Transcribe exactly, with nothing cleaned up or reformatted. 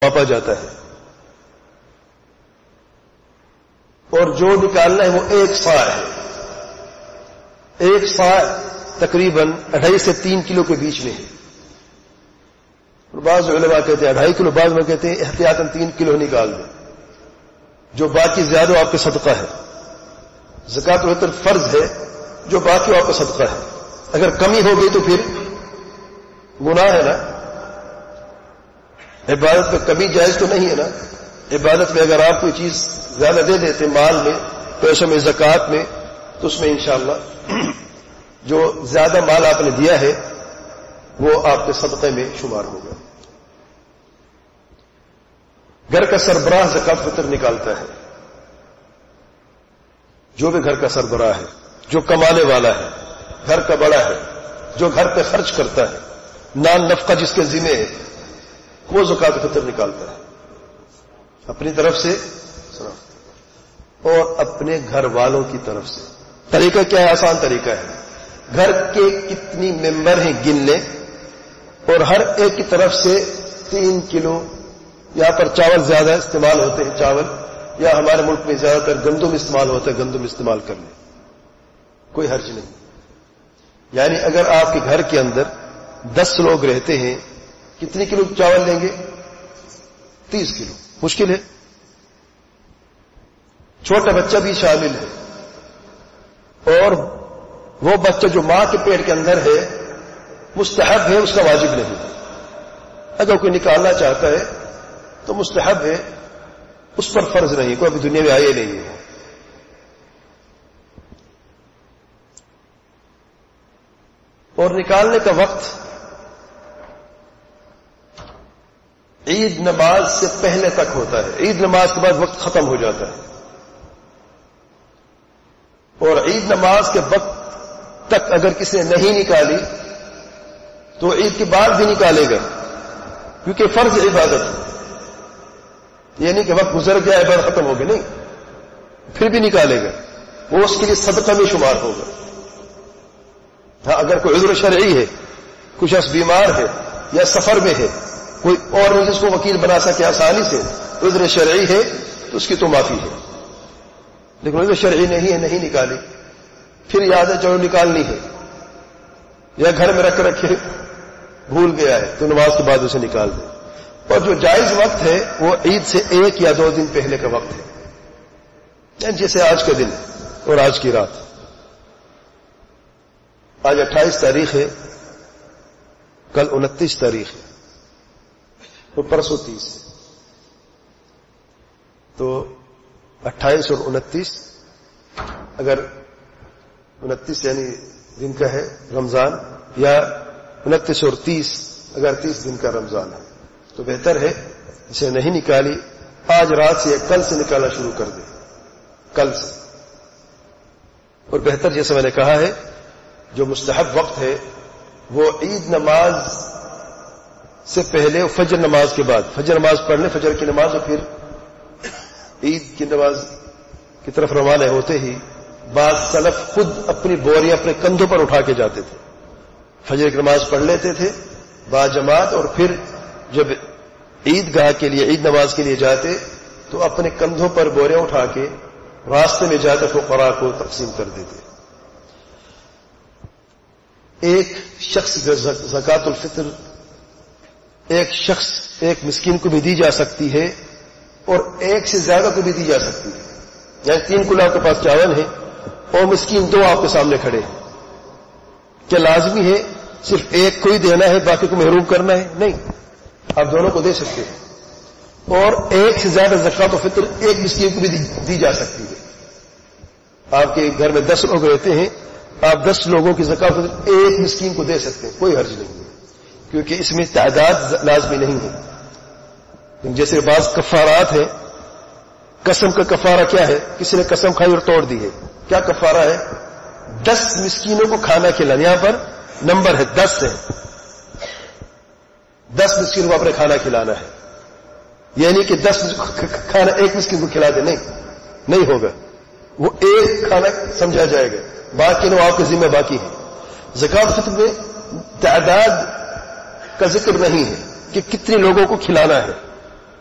ماپا جاتا ہے، اور جو نکالنا ہے وہ ایک سا ہے. ایک سا تقریباً اڑھائی سے تین کلو کے بیچ میں ہے. بعض علماء کہتے ہیں اڑھائی کلو، بعض میں کہتے ہیں احتیاطاً تین کلو نکال دیں، جو باقی زیادہ آپ کے صدقہ ہے. زکوٰۃ الفطر فرض ہے، جو باقی آپ کا صدقہ ہے. اگر کمی ہو گئی تو پھر گناہ ہے نا. عبادت میں کمی جائز تو نہیں ہے نا. عبادت میں اگر آپ کوئی چیز زیادہ دے دیتے مال میں، پیسوں میں، زکوٰۃ میں، تو اس میں انشاءاللہ جو زیادہ مال آپ نے دیا ہے وہ آپ کے صدقے میں شمار ہوگا. گھر کا سربراہ زکوٰۃ فطر نکالتا ہے. جو بھی گھر کا سربراہ ہے، جو کمانے والا ہے، گھر کا بڑا ہے، جو گھر پہ خرچ کرتا ہے، نان نفقہ جس کے ذمہ ہے، وہ زکوٰۃ فطر نکالتا ہے اپنی طرف سے اور اپنے گھر والوں کی طرف سے. طریقہ کیا ہے؟ آسان طریقہ ہے. گھر کے کتنی ممبر ہیں گن لیں، اور ہر ایک کی طرف سے تین کلو. یہاں پر چاول زیادہ استعمال ہوتے ہیں، چاول، یا ہمارے ملک میں زیادہ تر گندم استعمال ہوتا ہے، گندم استعمال کر لیں، کوئی حرج نہیں. یعنی اگر آپ کے گھر کے اندر دس لوگ رہتے ہیں، کتنی کلو چاول لیں گے؟ تیس کلو. مشکل ہے. چھوٹا بچہ بھی شامل ہے، اور وہ بچہ جو ماں کے پیٹ کے اندر ہے مستحب ہے، اس کا واجب نہیں. اگر کوئی نکالنا چاہتا ہے تو مستحب ہے، اس پر فرض نہیں. کوئی ابھی دنیا میں آئے نہیں ہے. اور نکالنے کا وقت عید نماز سے پہلے تک ہوتا ہے. عید نماز کے بعد وقت ختم ہو جاتا ہے، اور عید نماز کے وقت تک اگر کسی نے نہیں نکالی تو عید کے بعد بھی نکالے گا، کیونکہ فرض عبادت ہے. یہ نہیں کہ وقت گزر گیا عبادت ختم ہو گئی، نہیں، پھر بھی نکالے گا، وہ اس کے لیے صدقہ میں شمار ہوگا. ہاں اگر کوئی عذر شرعی ہے، کچھ شخص بیمار ہے یا سفر میں ہے، کوئی اور نہیں جس کو وکیل بنا سکے آسانی سے، عذر شرعی ہے تو اس کی تو معافی ہے. لیکن عذر شرعی نہیں ہے، نہیں نکالی، پھر یاد ہے چلو نکالنی ہے، یا گھر میں رکھ رکھے بھول گیا ہے، تو نماز کے بعد اسے نکال دے. اور جو جائز وقت ہے وہ عید سے ایک یا دو دن پہلے کا وقت ہے، جیسے آج کا دن اور آج کی رات. آج اٹھائیس تاریخ ہے، کل انتیس تاریخ ہے، تو پرسوں تیس ہے. تو اٹھائیس اور انتیس، اگر انتیس یعنی دن کا ہے رمضان، یا انتیس اور تیس اگر تیس دن کا رمضان ہے، تو بہتر ہے اسے نہیں نکالی آج رات سے یا کل سے نکالنا شروع کر دے، کل سے. اور بہتر جیسے میں نے کہا ہے جو مستحب وقت ہے وہ عید نماز سے پہلے اور فجر نماز کے بعد. فجر نماز پڑھ لیں، فجر کی نماز، اور پھر عید کی نماز کی طرف روانہ ہوتے ہی بعض سلف خود اپنی بوریاں اپنے کندھوں پر اٹھا کے جاتے تھے. فجر کی نماز پڑھ لیتے تھے با جماعت، اور پھر جب عید گاہ کے لیے، عید نماز کے لیے جاتے تو اپنے کندھوں پر بوریاں اٹھا کے راستے میں جاتے فقراء کو تقسیم کر دیتے. ایک شخص زکوٰۃ الفطر ایک شخص ایک مسکین کو بھی دی جا سکتی ہے، اور ایک سے زیادہ کو بھی دی جا سکتی ہے. یعنی تین کلو آپ کے پاس چاول ہے اور مسکین دو آپ کے سامنے کھڑے ہیں، کیا لازمی ہے صرف ایک کو ہی دینا ہے، باقی کو محروم کرنا ہے؟ نہیں، آپ دونوں کو دے سکتے ہیں. اور ایک سے زیادہ زکوٰۃ الفطر ایک مسکین کو بھی دی جا سکتی ہے. آپ کے گھر میں دس لوگ رہتے ہیں، آپ دس لوگوں کی زکوٰۃ الفطر ایک مسکین کو دے سکتے ہیں، کوئی حرج نہیں ہے، کیونکہ اس میں تعداد لازمی نہیں ہے. جیسے بعض کفارات ہیں، قسم کا کفارہ کیا ہے؟ کسی نے قسم کھائی اور توڑ دی ہے، کیا کفارہ ہے؟ دس مسکینوں کو کھانا کھلانا. یہاں پر نمبر ہے، دس ہے، دس مسکینوں کو اپنے کھانا کھلانا ہے. یعنی کہ دس کھانا ایک مسکین کو کھلا دے، نہیں نہیں ہوگا. وہ ایک کھانا سمجھا جائے گا، باقی نو آپ کے ذمہ باقی ہے. زکوٰۃ الفطر میں تعداد کا ذکر نہیں ہے کہ کتنے لوگوں کو کھلانا ہے.